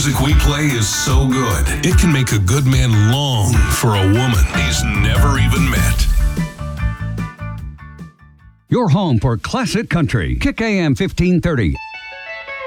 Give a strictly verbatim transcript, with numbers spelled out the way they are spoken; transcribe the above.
music we play is so good, it can make a good man long for a woman he's never even met. Your home for classic country. Kick A M fifteen thirty.